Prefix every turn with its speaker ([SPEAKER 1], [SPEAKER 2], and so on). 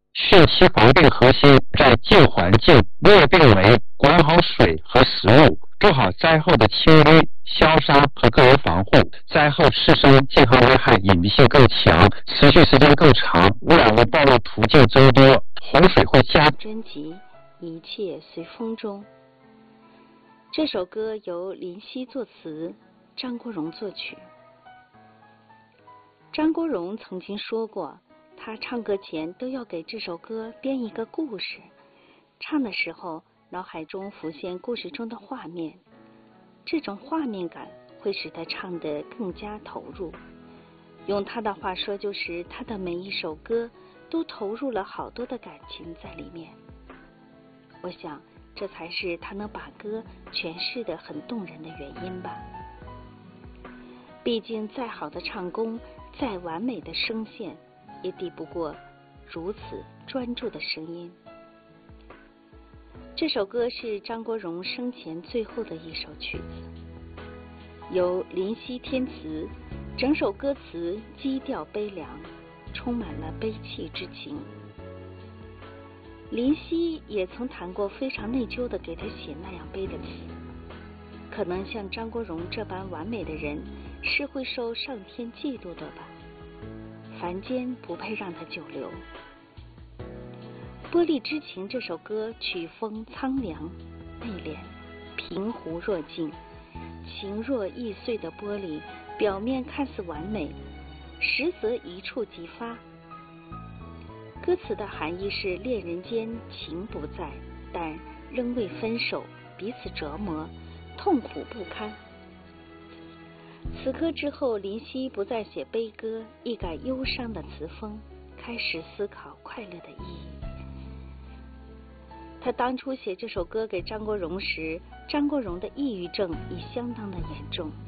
[SPEAKER 1] 血气防病核心在净环境，略定为管好水和食物，做好灾后的清淤、消杀和个人防护。灾后次生健康危害隐蔽性更强，持续时间更长，污染物暴露途径增多，洪水会加。
[SPEAKER 2] 专辑《一切随风中》，这首歌由林夕作词，张国荣作曲。张国荣曾经说过，他唱歌前都要给这首歌编一个故事，唱的时候脑海中浮现故事中的画面，这种画面感会使他唱得更加投入。用他的话说，就是他的每一首歌都投入了好多的感情在里面。我想这才是他能把歌诠释得很动人的原因吧。毕竟再好的唱功，再完美的声线，也抵不过如此专注的声音。这首歌是张国荣生前最后的一首曲子，由林夕填词，整首歌词基调悲凉，充满了悲戚之情。林夕也曾谈过非常内疚的给他写那样悲的词，可能像张国荣这般完美的人是会受上天嫉妒的吧，凡间不配让他久留。《玻璃之情》这首歌曲风苍凉内敛，平湖若镜，情若易碎的玻璃，表面看似完美，实则一触即发。歌词的含义是恋人间情不在，但仍未分手，彼此折磨，痛苦不堪。此歌之后，林夕不再写悲歌，一改忧伤的词风，开始思考快乐的意义。他当初写这首歌给张国荣时，张国荣的抑郁症已相当的严重，